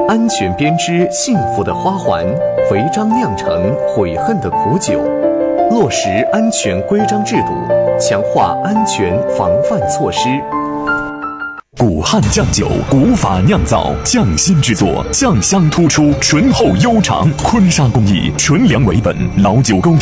安全编织幸福的花环，违章酿成悔恨的苦酒。落实安全规章制度，强化安全防范措施。 古汉酱酒，古法酿造，匠心制作，酱香突出，醇厚悠长。坤沙工艺，纯粮为本，老酒沟